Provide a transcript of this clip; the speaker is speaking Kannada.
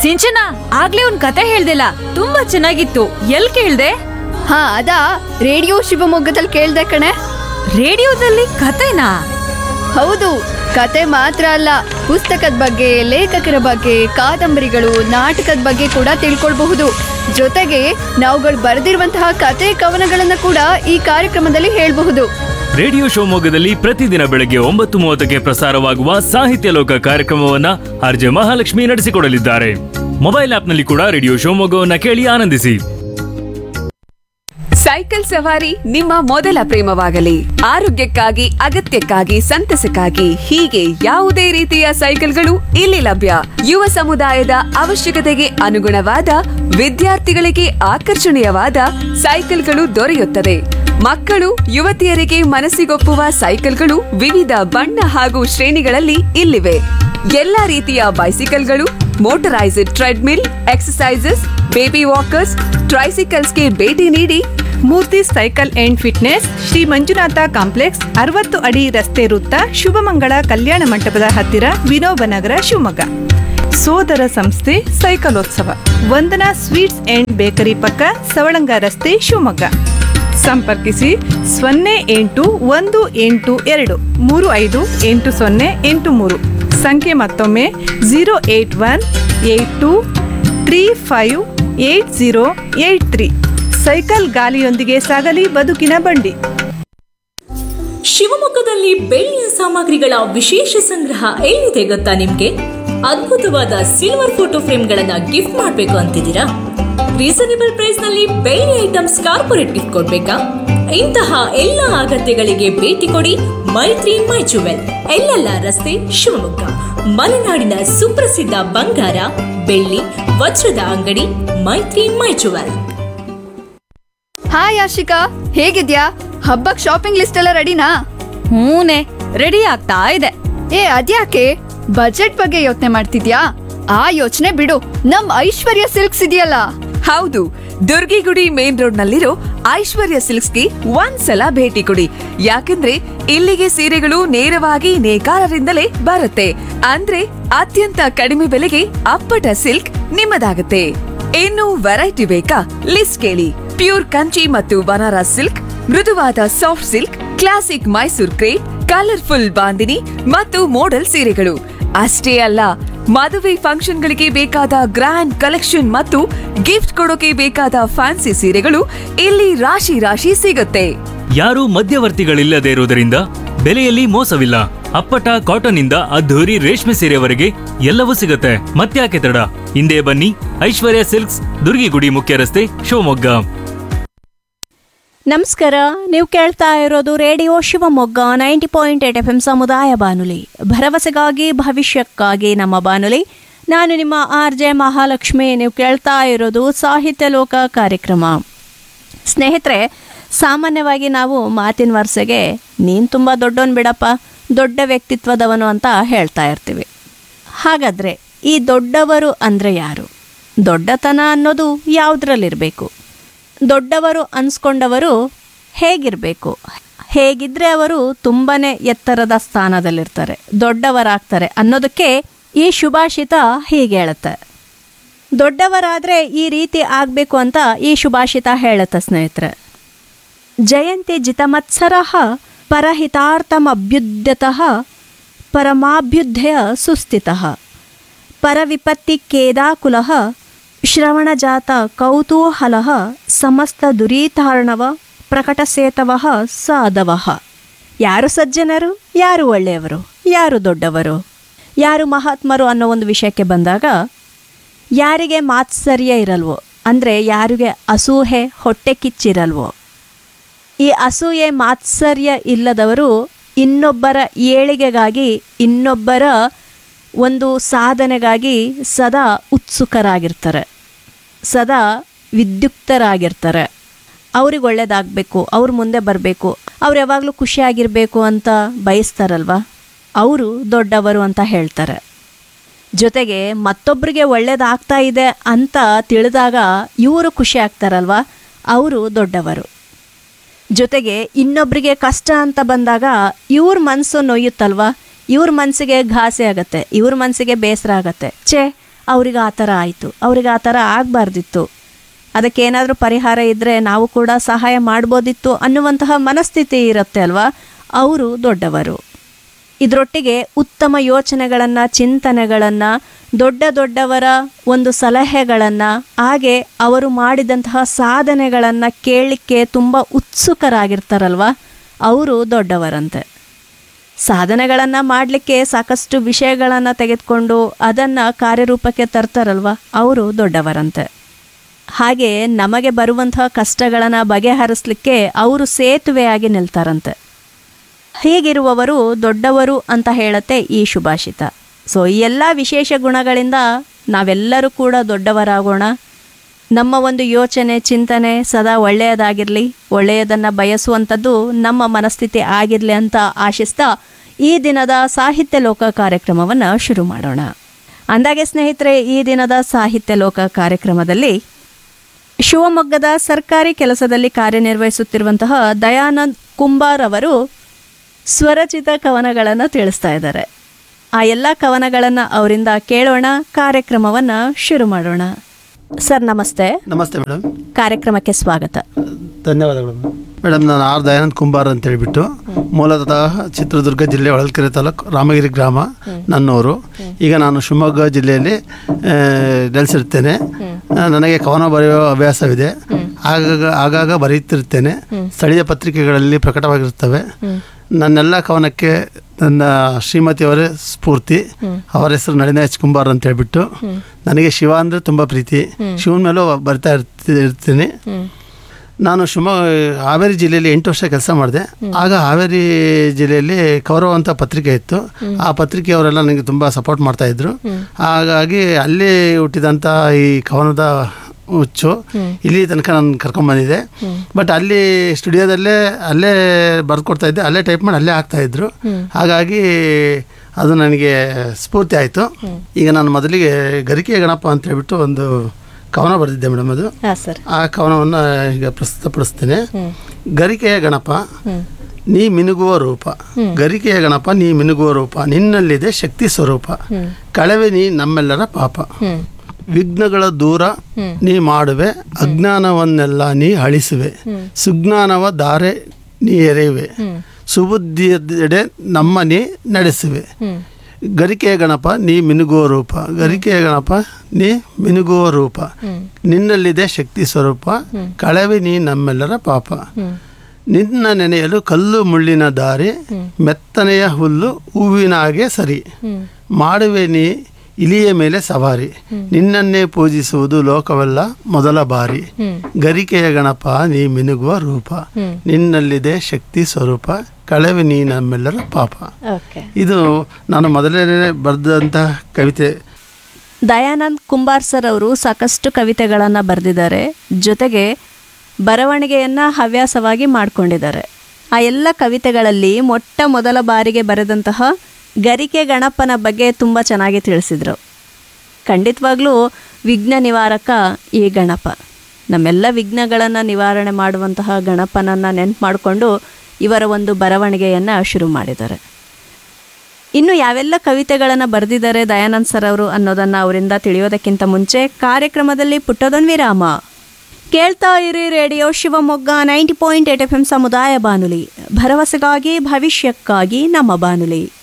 ಸಿಂಚನ, ಆಗ್ಲೇ ಒಂದ್ ಕತೆ ಹೇಳ್ದಿಲ್ಲ, ತುಂಬಾ ಚೆನ್ನಾಗಿತ್ತು. ಎಲ್ ಕೇಳ್ದೆ? ಹಾ ಅದಾ, ರೇಡಿಯೋ ಶಿವಮೊಗ್ಗದಲ್ಲಿ ಕೇಳ್ದೆ ಕಣೆ. ರೇಡಿಯೋದಲ್ಲಿ ಕತೆನಾ? ಹೌದು, ಕತೆ ಮಾತ್ರ ಅಲ್ಲ, ಪುಸ್ತಕದ ಬಗ್ಗೆ, ಲೇಖಕರ ಬಗ್ಗೆ, ಕಾದಂಬರಿಗಳು, ನಾಟಕದ ಬಗ್ಗೆ ಕೂಡ ತಿಳ್ಕೊಳ್ಬಹುದು. ಜೊತೆಗೆ ನಾವುಗಳು ಬರೆದಿರುವಂತಹ ಕತೆ ಕವನಗಳನ್ನ ಕೂಡ ಈ ಕಾರ್ಯಕ್ರಮದಲ್ಲಿ ಹೇಳ್ಬಹುದು. ರೇಡಿಯೋ ಶಿವಮೊಗ್ಗದಲ್ಲಿ ಪ್ರತಿದಿನ ಬೆಳಗ್ಗೆ 9:30ಕ್ಕೆ ಪ್ರಸಾರವಾಗುವ ಸಾಹಿತ್ಯ ಲೋಕ ಕಾರ್ಯಕ್ರಮವನ್ನ ಆರ್ಜೆ ಮಹಾಲಕ್ಷ್ಮಿ ನಡೆಸಿಕೊಡಲಿದ್ದಾರೆ. ಮೊಬೈಲ್ ಆಪ್ನಲ್ಲಿ ಕೂಡ ರೇಡಿಯೋ ಶಿವಮೊಗ್ಗವನ್ನ ಕೇಳಿ ಆನಂದಿಸಿ. ಸೈಕಲ್ ಸವಾರಿ ನಿಮ್ಮ ಮೊದಲ ಪ್ರೇಮವಾಗಲಿ. ಆರೋಗ್ಯಕ್ಕಾಗಿ, ಅಗತ್ಯಕ್ಕಾಗಿ, ಸಂತಸಕ್ಕಾಗಿ ಹೀಗೆ ಯಾವುದೇ ರೀತಿಯ ಸೈಕಲ್ಗಳು ಇಲ್ಲಿ ಲಭ್ಯ. ಯುವ ಸಮುದಾಯದ ಅವಶ್ಯಕತೆಗೆ ಅನುಗುಣವಾದ, ವಿದ್ಯಾರ್ಥಿಗಳಿಗೆ ಆಕರ್ಷಣೀಯವಾದ ಸೈಕಲ್ಗಳು ದೊರೆಯುತ್ತದೆ. ಮಕ್ಕಳು, ಯುವತಿಯರಿಗೆ ಮನಸ್ಸಿಗೊಪ್ಪುವ ಸೈಕಲ್ಗಳು ವಿವಿಧ ಬಣ್ಣ ಹಾಗೂ ಶ್ರೇಣಿಗಳಲ್ಲಿ ಇಲ್ಲಿವೆ. ಎಲ್ಲಾ ರೀತಿಯ ಬೈಸಿಕಲ್ಗಳು, motorised treadmill, exercises, baby walkers, ಟ್ರೈಸಿಕಲ್ಸ್ಗೆ ಭೇಟಿ ನೀಡಿ. ಮೂರ್ತಿ cycle and fitness, Shri Manjunatha complex, 60 ಅಡಿ ರಸ್ತೆ ವೃತ್ತ, ಶುಭಮಂಗಳ ಕಲ್ಯಾಣ ಮಂಟಪದ ಹತ್ತಿರ, ವಿನೋಬ ನಗರ, ಶಿವಮೊಗ್ಗ. ಸೋದರ ಸಂಸ್ಥೆ ಸೈಕಲೋತ್ಸವ, ವಂದನಾ ಸ್ವೀಟ್ಸ್ ಅಂಡ್ ಬೇಕರಿ ಪಕ್ಕ, ಸವಳಂಗ ರಸ್ತೆ, ಶಿವಮೊಗ್ಗ. ಸಂಪರ್ಕಿಸಿ 0818235808 ಸಂಖ್ಯೆ ಮತ್ತೊಮ್ಮೆ 08182358083. ಸೈಕಲ್ ಗಾಲಿಯೊಂದಿಗೆ ಸಾಗಲಿ ಬದುಕಿನ ಬಂಡಿ. ಶಿವಮೊಗ್ಗದಲ್ಲಿ ಬೆಳ್ಳಿಯ ಸಾಮಗ್ರಿಗಳ ವಿಶೇಷ ಸಂಗ್ರಹ ಎಲ್ಲಿದೆ ಗೊತ್ತಾ ನಿಮ್ಗೆ? ಅದ್ಭುತವಾದ ಸಿಲ್ವರ್ ಫೋಟೋ ಫ್ರೇಮ್ಗಳನ್ನ ಗಿಫ್ಟ್ ಮಾಡಬೇಕು ಅಂತಿದ್ದೀರಾ? ರೀಸನೇಬಲ್ ಪ್ರೈಸ್ ನಲ್ಲಿ ಬೆಳ್ಳಿ ಐಟಮ್ಸ್ ಕಾರ್ಪೊರೇಟ್ ಗಿಫ್ಟ್ ಕೊಡ್ಬೇಕಾ? ಇಂತಹ ಎಲ್ಲ ಅಗತ್ಯಗಳಿಗೆ ಭೇಟಿ ಕೊಡಿ ಮೈತ್ರಿ ಮೈ ಜುವೆಲ್, ಎಲ್ಲೆಲ್ಲ ರಸ್ತೆ, ಶಿವಮೊಗ್ಗ. ಮಲೆನಾಡಿನ ಸುಪ್ರಸಿದ್ಧ ಬಂಗಾರ, ಬೆಳ್ಳಿ, ವಜ್ರದ ಅಂಗಡಿ ಮೈತ್ರಿ ಮೈ ಜುವೆಲ್. ಹಾಯ್ ಆಶಿಕಾ, ಹೇಗಿದ್ಯಾ? ಹಬ್ಬಕ್ ಶಾಪಿಂಗ್ ಲಿಸ್ಟ್ ಎಲ್ಲ ರೆಡಿನಾ? ಹೂನೆ, ರೆಡಿ ಆಗ್ತಾ ಇದೆ. ಅದ್ಯಾಕೆ ಬಜೆಟ್ ಬಗ್ಗೆ ಯೋಚನೆ ಮಾಡ್ತಿದ್ಯಾ? ಆ ಯೋಚನೆ ಬಿಡು, ನಮ್ ಐಶ್ವರ್ಯ ಸಿಲ್ಕ್ಸ್ ಇದೆಯಲ್ಲ. ಹೌದು, ದುರ್ಗಿಗುಡಿ ಮೇನ್ ರೋಡ್ ನಲ್ಲಿರೋ ಐಶ್ವರ್ಯ ಸಿಲ್ಕ್ಸ್ಗೆ ಒಂದ್ಸಲ ಭೇಟಿ ಕೊಡಿ. ಯಾಕಂದ್ರೆ ಇಲ್ಲಿಗೆ ಸೀರೆಗಳು ನೇರವಾಗಿ ನೇಕಾರರಿಂದಲೇ ಬರುತ್ತೆ. ಅಂದ್ರೆ ಅತ್ಯಂತ ಕಡಿಮೆ ಬೆಲೆಗೆ ಅಪ್ಪಟ ಸಿಲ್ಕ್ ನಿಮ್ಮದಾಗುತ್ತೆ. ಇನ್ನು ವೆರೈಟಿ ಬೇಕಾ? ಲಿಸ್ಟ್ ಕೇಳಿ. ಪ್ಯೂರ್ ಕಂಚಿ ಮತ್ತು ಬನಾರಸ್ ಸಿಲ್ಕ್, ಮೃದುವಾದ soft silk, classic Mysore crepe, colourful bandhani ಮತ್ತು ಮೋಡಲ್ ಸೀರೆಗಳು ಅಷ್ಟೇ ಅಲ್ಲ, ಮದುವೆ ಫಂಕ್ಷನ್ಗಳಿಗೆ ಬೇಕಾದ ಗ್ರ್ಯಾಂಡ್ ಕಲೆಕ್ಷನ್ ಮತ್ತು ಗಿಫ್ಟ್ ಕೊಡೋಕೆ ಬೇಕಾದ ಫ್ಯಾನ್ಸಿ ಸೀರೆಗಳು ಇಲ್ಲಿ ರಾಶಿ ರಾಶಿ ಸಿಗುತ್ತೆ. ಯಾರೂ ಮಧ್ಯವರ್ತಿಗಳಿಲ್ಲದೆ ಇರುವುದರಿಂದ ಬೆಲೆಯಲ್ಲಿ ಮೋಸವಿಲ್ಲ. ಅಪ್ಪಟ ಕಾಟನ್ ಇಂದ ಅದ್ಧೂರಿ ರೇಷ್ಮೆ ಸೀರೆವರೆಗೆ ಎಲ್ಲವೂ ಸಿಗುತ್ತೆ. ಮತ್ತ್ಯಾಕೆ ತಡ? ಹಿಂದೆ ಬನ್ನಿ, ಐಶ್ವರ್ಯ ಸಿಲ್ಕ್ಸ್, ದುರ್ಗಿಗುಡಿ ಮುಖ್ಯ ರಸ್ತೆ, ಶಿವಮೊಗ್ಗ. ನಮಸ್ಕಾರ, ನೀವು ಕೇಳ್ತಾ ಇರೋದು ರೇಡಿಯೋ ಶಿವಮೊಗ್ಗ 90.8 FM ಸಮುದಾಯ ಬಾನುಲಿ, ಭರವಸೆಗಾಗಿ ಭವಿಷ್ಯಕ್ಕಾಗಿ ನಮ್ಮ ಬಾನುಲಿ. ನಾನು ನಿಮ್ಮ ಆರ್ಜೆ ಮಹಾಲಕ್ಷ್ಮಿ. ನೀವು ಕೇಳ್ತಾ ಇರೋದು ಸಾಹಿತ್ಯ ಲೋಕ ಕಾರ್ಯಕ್ರಮ. ಸ್ನೇಹಿತರೆ, ಸಾಮಾನ್ಯವಾಗಿ ನಾವು ಮಾತಿನ ವರ್ಷಗೆ ನೀನು ತುಂಬ ದೊಡ್ಡವನು ಬಿಡಪ್ಪ, ದೊಡ್ಡ ವ್ಯಕ್ತಿತ್ವದವನು ಅಂತ ಹೇಳ್ತಾ ಇರ್ತೀವಿ. ಹಾಗಾದರೆ ಈ ದೊಡ್ಡವರು ಅಂದರೆ ಯಾರು? ದೊಡ್ಡತನ ಅನ್ನೋದು ಯಾವುದ್ರಲ್ಲಿರಬೇಕು? ದೊಡ್ಡವರು ಅನ್ಸ್ಕೊಂಡವರು ಹೇಗಿರಬೇಕು? ಹೇಗಿದ್ರೆ ಅವರು ತುಂಬಾ ಎತ್ತರದ ಸ್ಥಾನದಲ್ಲಿರ್ತಾರೆ, ದೊಡ್ಡವರಾಗ್ತಾರೆ ಅನ್ನೋದಕ್ಕೆ ಈ ಶುಭಾಷಿತ ಹೀಗೆ ಹೇಳುತ್ತೆ. ದೊಡ್ಡವರಾದರೆ ಈ ರೀತಿ ಆಗಬೇಕು ಅಂತ ಈ ಶುಭಾಷಿತ ಹೇಳುತ್ತೆ ಸ್ನೇಹಿತರೆ. ಜಯಂತಿ ಜಿತಮತ್ಸರಃ ಪರಹಿತಾರ್ಥಮಭ್ಯುದ್ಯತಃ ಪರಮಾಭ್ಯುದಯ ಸುಸ್ಥಿತಃ ಪರವಿಪತ್ತಿ ಖೇದಾಕುಲಃ ಶ್ರವಣಜಾತ ಕೌತೂಹಲಃ ಸಮಸ್ತ ದುರೀತಾರ್ಣವ ಪ್ರಕಟಸೇತವಃ ಸಾಧವಃ. ಯಾರು ಸಜ್ಜನರು, ಯಾರು ಒಳ್ಳೆಯವರು, ಯಾರು ದೊಡ್ಡವರು, ಯಾರು ಮಹಾತ್ಮರು ಅನ್ನೋ ಒಂದು ವಿಷಯಕ್ಕೆ ಬಂದಾಗ, ಯಾರಿಗೆ ಮಾತ್ಸರ್ಯ ಇರಲ್ವೋ, ಅಂದರೆ ಯಾರಿಗೆ ಅಸೂಹೆ ಹೊಟ್ಟೆ ಕಿಚ್ಚಿರಲ್ವೋ, ಈ ಅಸೂಯೆ ಮಾತ್ಸರ್ಯ ಇಲ್ಲದವರು ಇನ್ನೊಬ್ಬರ ಏಳಿಗೆಗಾಗಿ, ಇನ್ನೊಬ್ಬರ ಒಂದು ಸಾಧನೆಗಾಗಿ ಸದಾ ಉತ್ಸುಕರಾಗಿರ್ತಾರೆ, ಸದಾ ವಿದ್ಯುಕ್ತರಾಗಿರ್ತಾರೆ. ಅವ್ರಿಗೆ ಒಳ್ಳೇದಾಗಬೇಕು, ಅವ್ರು ಮುಂದೆ ಬರಬೇಕು, ಅವ್ರು ಯಾವಾಗಲೂ ಖುಷಿಯಾಗಿರಬೇಕು ಅಂತ ಬಯಸ್ತಾರಲ್ವ, ಅವರು ದೊಡ್ಡವರು ಅಂತ ಹೇಳ್ತಾರೆ. ಜೊತೆಗೆ ಮತ್ತೊಬ್ಬರಿಗೆ ಒಳ್ಳೇದಾಗ್ತಾ ಇದೆ ಅಂತ ತಿಳಿದಾಗ ಇವರು ಖುಷಿ ಆಗ್ತಾರಲ್ವ, ಅವರು ದೊಡ್ಡವರು. ಜೊತೆಗೆ ಇನ್ನೊಬ್ಬರಿಗೆ ಕಷ್ಟ ಅಂತ ಬಂದಾಗ ಇವ್ರ ಮನಸ್ಸು ನೋಯುತ್ತಲ್ವ, ಇವ್ರ ಮನಸ್ಸಿಗೆ ಘಾಸೆ ಆಗುತ್ತೆ, ಇವ್ರ ಮನಸ್ಸಿಗೆ ಬೇಸರ ಆಗತ್ತೆ. ಅವ್ರಿಗೆ ಆ ಥರ ಆಯಿತು, ಅವ್ರಿಗೆ ಆ ಥರ ಆಗಬಾರ್ದಿತ್ತು, ಅದಕ್ಕೇನಾದರೂ ಪರಿಹಾರ ಇದ್ದರೆ ನಾವು ಕೂಡ ಸಹಾಯ ಮಾಡ್ಬೋದಿತ್ತು ಅನ್ನುವಂತಹ ಮನಸ್ಥಿತಿ ಇರುತ್ತೆ ಅಲ್ವಾ, ಅವರು ದೊಡ್ಡವರು. ಇದರೊಟ್ಟಿಗೆ ಉತ್ತಮ ಯೋಚನೆಗಳನ್ನು, ಚಿಂತನೆಗಳನ್ನು, ದೊಡ್ಡವರ ಒಂದು ಸಲಹೆಗಳನ್ನು, ಹಾಗೆ ಅವರು ಮಾಡಿದಂತಹ ಸಾಧನೆಗಳನ್ನು ಕೇಳಲಿಕ್ಕೆ ತುಂಬ ಉತ್ಸುಕರಾಗಿರ್ತಾರಲ್ವ, ಅವರು ದೊಡ್ಡವರಂತೆ. ಸಾಧನೆಗಳನ್ನು ಮಾಡಲಿಕ್ಕೆ ಸಾಕಷ್ಟು ವಿಷಯಗಳನ್ನು ತೆಗೆದುಕೊಂಡು ಅದನ್ನು ಕಾರ್ಯರೂಪಕ್ಕೆ ತರ್ತಾರಲ್ವ, ಅವರು ದೊಡ್ಡವರಂತೆ. ಹಾಗೆ ನಮಗೆ ಬರುವಂತಹ ಕಷ್ಟಗಳನ್ನು ಬಗೆಹರಿಸಲಿಕ್ಕೆ ಅವರು ಸೇತುವೆಯಾಗಿ ನಿಲ್ತಾರಂತೆ. ಹೀಗಿರುವವರು ದೊಡ್ಡವರು ಅಂತ ಹೇಳುತ್ತೆ ಈ ಸುಭಾಷಿತ. ಸೊ ಈ ಎಲ್ಲ ವಿಶೇಷ ಗುಣಗಳಿಂದ ನಾವೆಲ್ಲರೂ ಕೂಡ ದೊಡ್ಡವರಾಗೋಣ. ನಮ್ಮ ಒಂದು ಯೋಚನೆ, ಚಿಂತನೆ ಸದಾ ಒಳ್ಳೆಯದಾಗಿರಲಿ, ಒಳ್ಳೆಯದನ್ನು ಬಯಸುವಂಥದ್ದು ನಮ್ಮ ಮನಸ್ಥಿತಿ ಆಗಿರಲಿ ಅಂತ ಆಶಿಸ್ತಾ ಈ ದಿನದ ಸಾಹಿತ್ಯ ಲೋಕ ಕಾರ್ಯಕ್ರಮವನ್ನು ಶುರು ಮಾಡೋಣ. ಅಂದಾಗೆ ಸ್ನೇಹಿತರೆ, ಈ ದಿನದ ಸಾಹಿತ್ಯ ಲೋಕ ಕಾರ್ಯಕ್ರಮದಲ್ಲಿ ಶಿವಮೊಗ್ಗದ ಸರ್ಕಾರಿ ಕೆಲಸದಲ್ಲಿ ಕಾರ್ಯನಿರ್ವಹಿಸುತ್ತಿರುವಂತಹ ದಯಾನಂದ್ ಕುಂಬಾರ್ ಅವರು ಸ್ವರಚಿತ ಕವನಗಳನ್ನು ತಿಳಿಸ್ತಾ ಇದ್ದಾರೆ. ಆ ಎಲ್ಲ ಕವನಗಳನ್ನು ಅವರಿಂದ ಕೇಳೋಣ, ಕಾರ್ಯಕ್ರಮವನ್ನು ಶುರು ಮಾಡೋಣ. ಸರ್ ನಮಸ್ತೆ. ನಮಸ್ತೆ ಮೇಡಮ್. ಕಾರ್ಯಕ್ರಮಕ್ಕೆ ಸ್ವಾಗತ. ಧನ್ಯವಾದಗಳು ಮೇಡಮ್. ನಾನು ಆರ್ ದಯಾನಂದ್ ಕುಂಬಾರ್ ಅಂತ ಹೇಳಿಬಿಟ್ಟು ಮೂಲತಃ ಚಿತ್ರದುರ್ಗ ಜಿಲ್ಲೆ ಹೊಳಲ್ಕೆರೆ ತಾಲೂಕು ರಾಮಗಿರಿ ಗ್ರಾಮ ನನ್ನೂರು. ಈಗ ನಾನು ಶಿವಮೊಗ್ಗ ಜಿಲ್ಲೆಯಲ್ಲಿ ನೆಲೆಸಿರ್ತೇನೆ. ನನಗೆ ಕವನ ಬರೆಯುವ ಹವ್ಯಾಸವಿದೆ. ಆಗಾಗ ಬರೆಯುತ್ತಿರ್ತೇನೆ. ಸ್ಥಳೀಯ ಪತ್ರಿಕೆಗಳಲ್ಲಿ ಪ್ರಕಟವಾಗಿರುತ್ತವೆ. ನನ್ನೆಲ್ಲ ಕವನಕ್ಕೆ ನನ್ನ ಶ್ರೀಮತಿಯವರೇ ಸ್ಫೂರ್ತಿ. ಅವರ ಹೆಸರು ನಳಿನ ಎಚ್ ಕುಂಬಾರ್ ಅಂತ ಹೇಳ್ಬಿಟ್ಟು. ನನಗೆ ಶಿವ ಅಂದರೆ ತುಂಬ ಪ್ರೀತಿ. ಶಿವನ ಮೇಲೂ ಬರ್ತಾ ಇರ್ತೀನಿ. ನಾನು ಹಾವೇರಿ ಜಿಲ್ಲೆಯಲ್ಲಿ 8 ವರ್ಷ ಕೆಲಸ ಮಾಡಿದೆ. ಆಗ ಹಾವೇರಿ ಜಿಲ್ಲೆಯಲ್ಲಿ ಕೌರವ ಅಂತ ಪತ್ರಿಕೆ ಇತ್ತು. ಆ ಪತ್ರಿಕೆಯವರೆಲ್ಲ ನನಗೆ ತುಂಬ ಸಪೋರ್ಟ್ ಮಾಡ್ತಾಯಿದ್ರು. ಹಾಗಾಗಿ ಅಲ್ಲಿ ಹುಟ್ಟಿದಂಥ ಈ ಕವನದ ಹುಚ್ಚು ಇಲ್ಲಿ ತನಕ ನಾನು ಕರ್ಕೊಂಡ್ಬಂದಿದೆ. ಬಟ್ ಅಲ್ಲಿ ಸ್ಟುಡಿಯೋದಲ್ಲೇ ಅಲ್ಲೇ ಬರ್ಕೊಡ್ತಾ ಇದ್ದೆ, ಅಲ್ಲೇ ಟೈಪ್ ಮಾಡಿ ಅಲ್ಲೇ ಹಾಕ್ತಾಯಿದ್ರು. ಹಾಗಾಗಿ ಅದು ನನಗೆ ಸ್ಫೂರ್ತಿ ಆಯಿತು. ಈಗ ನಾನು ಮೊದಲಿಗೆ ಗರಿಕೆಯ ಗಣಪ ಅಂತ ಹೇಳ್ಬಿಟ್ಟು ಒಂದು ಕವನ ಬರೆದಿದ್ದೆ ಮೇಡಮ್. ಅದು ಆ ಕವನವನ್ನು ಈಗ ಪ್ರಸ್ತುತಪಡಿಸ್ತೇನೆ. ಗರಿಕೆಯ ಗಣಪ ನೀ ಮಿನುಗುವ ರೂಪ, ಗರಿಕೆಯ ಗಣಪ ನೀ ಮಿನುಗುವ ರೂಪ, ನಿನ್ನಲ್ಲಿದೆ ಶಕ್ತಿ ಸ್ವರೂಪ, ಕಳವೆ ನೀ ನಮ್ಮೆಲ್ಲರ ಪಾಪ, ವಿಘ್ನಗಳ ದೂರ ನೀ ಮಾಡುವೆ, ಅಜ್ಞಾನವನ್ನೆಲ್ಲ ನೀ ಅಳಿಸುವೆ, ಸುಜ್ಞಾನವ ಧಾರೆ ನೀ ಎರೆಯುವೆ, ಸುಬುದ್ಧಿಯೆಡೆ ನಮ್ಮ ನೀ ನಡೆಸುವೆ. ಗರಿಕೆಯ ಗಣಪ ನೀ ಮಿನುಗುವ ರೂಪ, ಗರಿಕೆಯ ಗಣಪ ನೀ ಮಿನುಗುವ ರೂಪ, ನಿನ್ನಲ್ಲಿದೆ ಶಕ್ತಿ ಸ್ವರೂಪ, ಕಳವೆ ನೀ ನಮ್ಮೆಲ್ಲರ ಪಾಪ, ನಿನ್ನ ನೆನೆಯಲು ಕಲ್ಲು ಮುಳ್ಳಿನ ದಾರಿ, ಮೆತ್ತನೆಯ ಹುಲ್ಲು ಹೂವಿನಾಗೆ ಸರಿ, ಮಾಡುವೆ ನೀ ಇಲಿಯ ಮೇಲೆ ಸವಾರಿ, ನಿನ್ನನ್ನೇ ಪೂಜಿಸುವುದು ಲೋಕವೆಲ್ಲ ಮೊದಲ ಬಾರಿ, ಗರಿಕೆಯ ಗಣಪ ನೀ ಮಿನುಗುವ ರೂಪ, ನಿನ್ನಲ್ಲಿದೆ ಶಕ್ತಿ ಸ್ವರೂಪ, ಕಳವೆ ನೀ ನಮ್ಮೆಲ್ಲರ ಪಾಪ. ಇದು ನಾನು ಮೊದಲೇ ಬರೆದಂತಹ ಕವಿತೆ. ದಯಾನಂದ್ ಕುಂಬಾರ್ ಸರ್ ಅವರು ಸಾಕಷ್ಟು ಕವಿತೆಗಳನ್ನು ಬರೆದಿದ್ದಾರೆ. ಜೊತೆಗೆ ಬರವಣಿಗೆಯನ್ನು ಹವ್ಯಾಸವಾಗಿ ಮಾಡಿಕೊಂಡಿದ್ದಾರೆ. ಆ ಎಲ್ಲ ಕವಿತೆಗಳಲ್ಲಿ ಮೊಟ್ಟ ಮೊದಲ ಬಾರಿಗೆ ಬರೆದಂತಹ ಗರಿಕೆ ಗಣಪನ ಬಗ್ಗೆ ತುಂಬ ಚೆನ್ನಾಗಿ ತಿಳಿಸಿದರು. ಖಂಡಿತವಾಗ್ಲೂ ವಿಘ್ನ ನಿವಾರಕ ಈ ಗಣಪ. ನಮ್ಮೆಲ್ಲ ವಿಘ್ನಗಳನ್ನು ನಿವಾರಣೆ ಮಾಡುವಂತಹ ಗಣಪನನ್ನು ನೆನಪು ಮಾಡಿಕೊಂಡು ಇವರ ಒಂದು ಬರವಣಿಗೆಯನ್ನು ಶುರು ಮಾಡಿದ್ದಾರೆ. ಇನ್ನು ಯಾವೆಲ್ಲ ಕವಿತೆಗಳನ್ನು ಬರೆದಿದ್ದಾರೆ ದಯಾನಂದ್ ಸರ್ ಅವರು ಅನ್ನೋದನ್ನು ಅವರಿಂದ ತಿಳಿಯೋದಕ್ಕಿಂತ ಮುಂಚೆ ಕಾರ್ಯಕ್ರಮದಲ್ಲಿ ಪುಟ್ಟದೊಂದು ವಿರಾಮ. ಕೇಳ್ತಾ ಇರಿ ರೇಡಿಯೋ ಶಿವಮೊಗ್ಗ 90.8 FM ಸಮುದಾಯ ಬಾನುಲಿ, ಭರವಸೆಗಾಗಿ ಭವಿಷ್ಯಕ್ಕಾಗಿ ನಮ್ಮ ಬಾನುಲಿ.